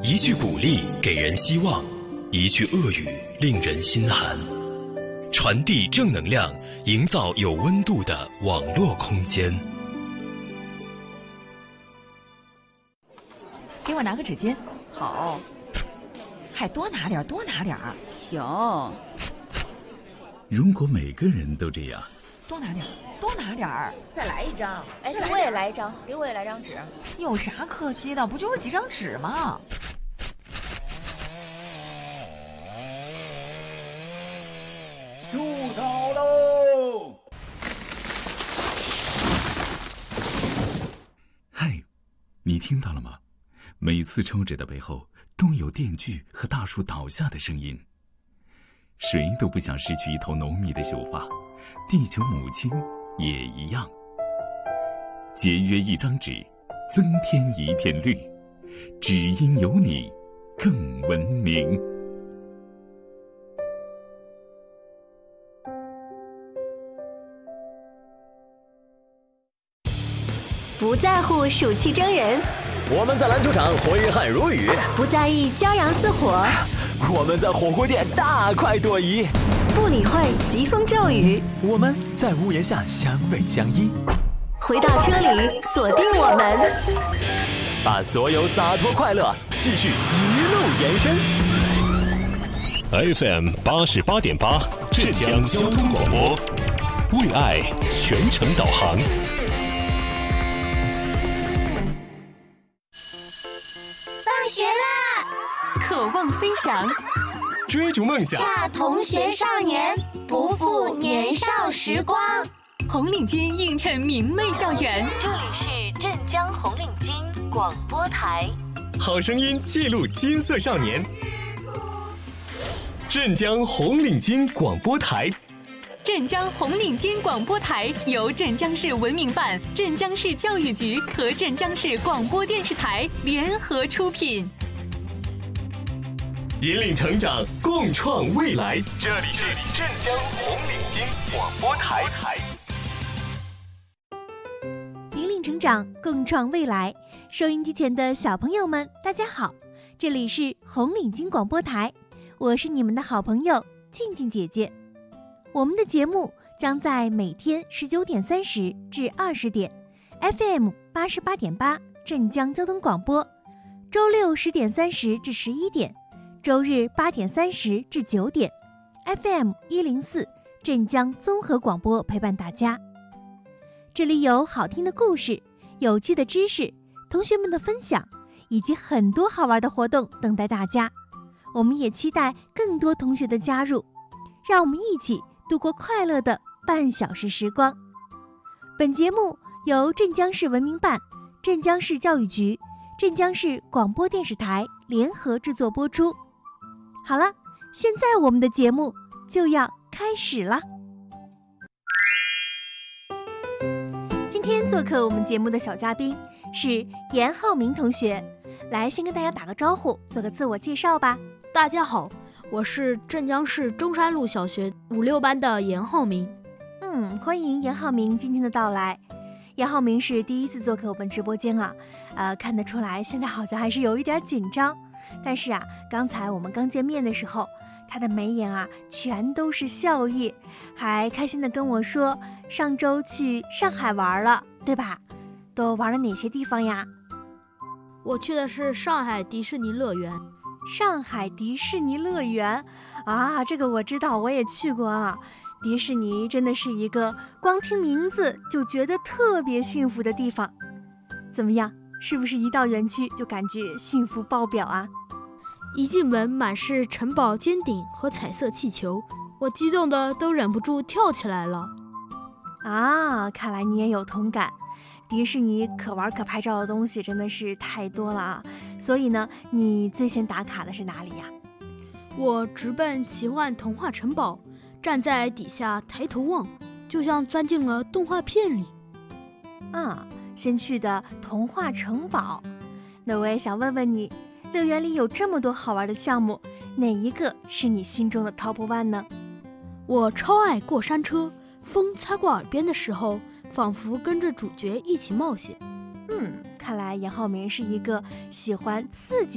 一句鼓励给人希望，一句恶语令人心寒。传递正能量，营造有温度的网络空间。 给我拿个纸巾。 好。 还多拿点，多拿点。 行。 如果每个人都这样， 多拿点，多拿点。 再来一张。哎，给我也来一张，给我也来张纸。 有啥可惜的？不就是几张纸吗？ 树倒喽！嗨，你听到了吗？每次抽纸的背后都有电锯和大树倒下的声音。谁都不想失去一头浓密的秀发，地球母亲也一样。节约一张纸，增添一片绿，只因有你更文明。 不在乎暑气蒸人， 我们在篮球场挥汗如雨； 不在意骄阳似火， 我们在火锅店大快朵颐； 不理会疾风骤雨， 我们在屋檐下相偎相依。 回到车里，锁定我们， 把所有洒脱快乐继续一路延伸。 FM 88.8浙江交通广播，为爱全程导航。 放学啦！ 渴望飞翔， 追逐梦想， 恰同学少年，不负年少时光。 红领巾映衬明媚校园， 这里是镇江红领巾广播台， 好声音记录金色少年。镇江红领巾广播台， 镇江红领巾广播台由镇江市文明办、镇江市教育局和镇江市广播电视台联合出品， 引领成长，共创未来。这里是镇江红领巾广播台。 引领成长，共创未来。收音机前的小朋友们，大家好，这里是红领巾广播台，我是你们的好朋友静静姐姐。我们的节目将在每天19点30至20点 FM 88.8镇江交通广播，周六10点30至11点，周日8点30至9点 FM 104镇江综合广播陪伴大家。这里有好听的故事，有趣的知识，同学们的分享，以及很多好玩的活动等待大家。我们也期待更多同学的加入，让我们一起度过快乐的半小时时光。本节目由镇江市文明办、镇江市教育局、镇江市广播电视台联合制作播出。好了，现在我们的节目就要开始了。今天做客我们节目的小嘉宾是严浩明同学，来先跟大家打个招呼，做个自我介绍吧。 大家好，我是镇江市中山路小学5、6班的严浩明。 欢迎严浩明今天的到来。严浩明是第一次做客我们直播间啊，看得出来现在好像还是有一点紧张，但是啊，刚才我们刚见面的时候，他的眉眼啊全都是笑意，还开心地跟我说上周去上海玩了，对吧？都玩了哪些地方呀？ 我去的是上海迪士尼乐园。 上海迪士尼乐园啊，这个我知道，我也去过啊。迪士尼真的是一个光听名字就觉得特别幸福的地方。怎么样，是不是一到园区就感觉幸福爆表啊？ 一进门满是城堡尖顶和彩色气球，我激动的都忍不住跳起来了。 啊，看来你也有同感。迪士尼可玩可拍照的东西真的是太多了啊！所以呢，你最先打卡的是哪里呀？ 我直奔奇幻童话城堡，站在底下抬头望，就像钻进了动画片里。 先去的童话城堡。那我也想问问你，乐园里有这么多好玩的项目，哪一个是你心中的 top one 呢？ 我超爱过山车，风擦过耳边的时候，仿佛跟着主角一起冒险。 看来严浩明是一个喜欢刺激